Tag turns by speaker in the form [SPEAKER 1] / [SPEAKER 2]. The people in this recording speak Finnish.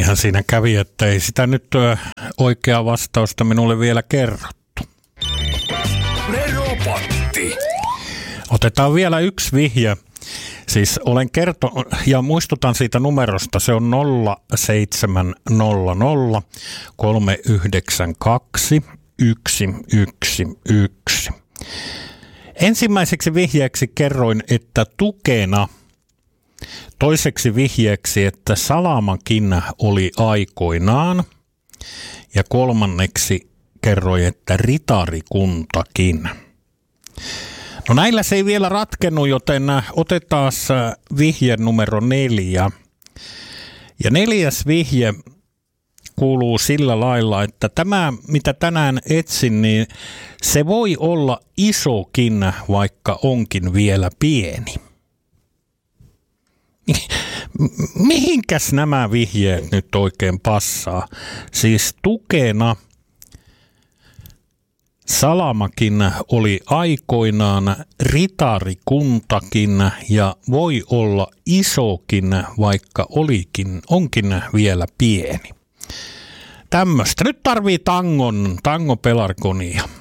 [SPEAKER 1] niinhän siinä kävi, että ei sitä nyt oikeaa vastausta minulle vielä kerrottu.
[SPEAKER 2] Neropotti.
[SPEAKER 1] Otetaan vielä yksi vihje. Siis olen kertonut ja muistutan siitä numerosta, se on 0700 392 111. Ensimmäiseksi vihjeeksi kerroin, että tukena. Toiseksi vihjeeksi, että salamakin oli aikoinaan. Ja kolmanneksi kerroin, että ritarikuntakin. No näillä se ei vielä ratkennut, joten otetaan vihje numero 4. Ja 4. vihje kuuluu sillä lailla, että tämä, mitä tänään etsin, niin se voi olla isokin, vaikka onkin vielä pieni. Mihinkäs nämä vihjeet nyt oikein passaa? Siis tukena salamakin oli aikoinaan, ritarikuntakin ja voi olla isokin, vaikka onkin vielä pieni. Tämmöistä. Nyt tarvii tangopelargonia.